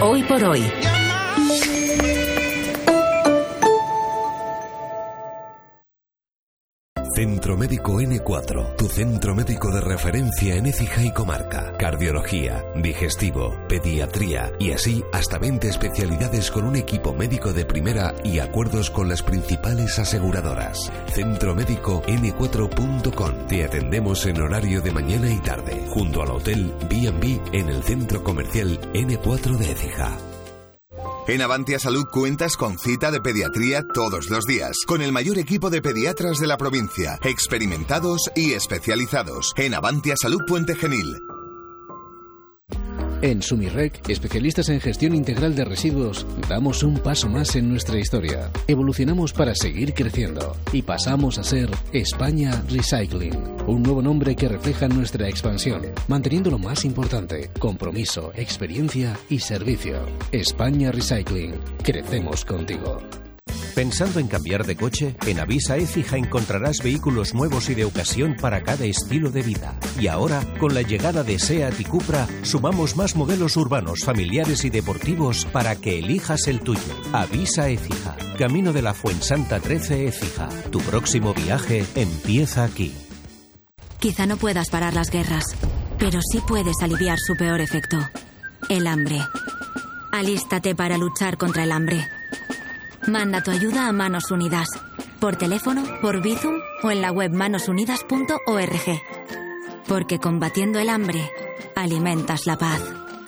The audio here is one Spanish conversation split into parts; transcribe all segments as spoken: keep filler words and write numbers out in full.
Hoy por hoy. Centro Médico ene cuatro, tu centro médico de referencia en Écija y comarca. Cardiología, digestivo, pediatría y así hasta veinte especialidades con un equipo médico de primera y acuerdos con las principales aseguradoras. centro médico ene cuatro punto com. Te atendemos en horario de mañana y tarde, junto al hotel B and B en el centro comercial ene cuatro de Écija. En Avantia Salud cuentas con cita de pediatría todos los días, con el mayor equipo de pediatras de la provincia, experimentados y especializados. En Avantia Salud Puente Genil. En Sumirrec, especialistas en gestión integral de residuos, damos un paso más en nuestra historia. Evolucionamos para seguir creciendo y pasamos a ser España Recycling, un nuevo nombre que refleja nuestra expansión, manteniendo lo más importante: compromiso, experiencia y servicio. España Recycling, crecemos contigo. ¿Pensando en cambiar de coche? En Avisa Écija encontrarás vehículos nuevos y de ocasión para cada estilo de vida. Y ahora, con la llegada de SEAT y Cupra, sumamos más modelos urbanos, familiares y deportivos para que elijas el tuyo. Avisa Écija, Camino de la Fuensanta trece Écija. Tu próximo viaje empieza aquí. Quizá no puedas parar las guerras, pero sí puedes aliviar su peor efecto: el hambre. Alístate para luchar contra el hambre. Manda tu ayuda a Manos Unidas, por teléfono, por Bizum o en la web manos unidas punto org. Porque combatiendo el hambre, alimentas la paz.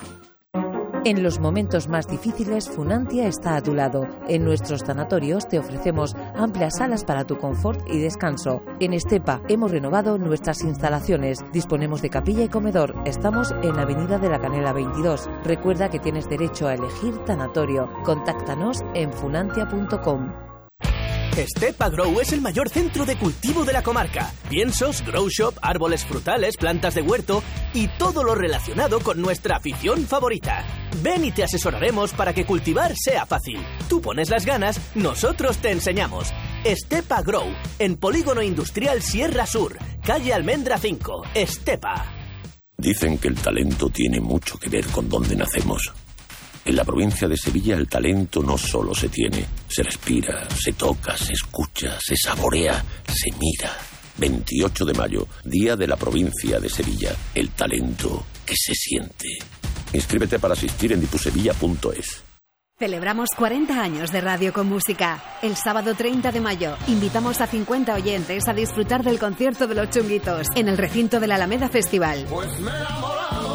En los momentos más difíciles, Funantia está a tu lado. En nuestros tanatorios te ofrecemos amplias salas para tu confort y descanso. En Estepa hemos renovado nuestras instalaciones. Disponemos de capilla y comedor. Estamos en la Avenida de la Canela veintidós. Recuerda que tienes derecho a elegir tanatorio. Contáctanos en funantia punto com. Estepa Grow es el mayor centro de cultivo de la comarca. Piensos, grow shop, árboles frutales, plantas de huerto y todo lo relacionado con nuestra afición favorita. Ven y te asesoraremos para que cultivar sea fácil. Tú pones las ganas, nosotros te enseñamos. Estepa Grow, en Polígono Industrial Sierra Sur, calle Almendra cinco, Estepa. Dicen que el talento tiene mucho que ver con dónde nacemos. En la provincia de Sevilla el talento no solo se tiene, se respira, se toca, se escucha, se saborea, se mira. veintiocho de mayo, Día de la Provincia de Sevilla. El talento que se siente. Inscríbete para asistir en dipusevilla punto es. Celebramos cuarenta años de Radio con Música. El sábado treinta de mayo invitamos a cincuenta oyentes a disfrutar del concierto de Los Chunguitos en el recinto del Alameda Festival. Pues me he enamorado.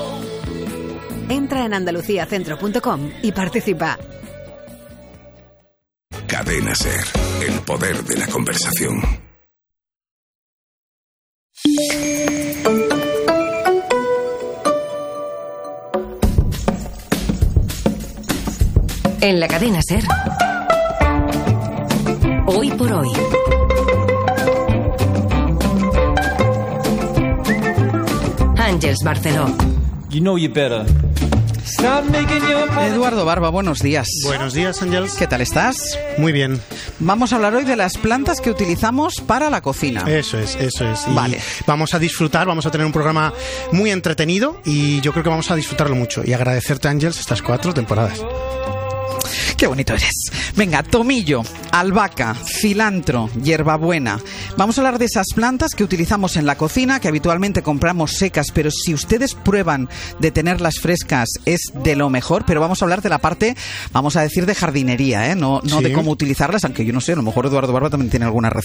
Entra en andalucía centro punto com y participa. Cadena SER, el poder de la conversación. En la cadena SER, Hoy por hoy. Ángeles Barceló. You know you better. Eduardo Barba, buenos días. Buenos días, Ángeles. ¿Qué tal estás? Muy bien. Vamos a hablar hoy de las plantas que utilizamos para la cocina. Eso es, eso es. Y vale. Vamos a disfrutar, vamos a tener un programa muy entretenido y yo creo que vamos a disfrutarlo mucho. Y agradecerte, Ángeles, estas cuatro temporadas. Qué bonito eres. Venga, tomillo, albahaca, cilantro, hierbabuena. Vamos a hablar de esas plantas que utilizamos en la cocina, que habitualmente compramos secas, pero si ustedes prueban de tenerlas frescas es de lo mejor. Pero vamos a hablar de la parte, vamos a decir, de jardinería, ¿eh? No, no sí. de cómo utilizarlas, aunque yo no sé, a lo mejor Eduardo Barba también tiene alguna receta.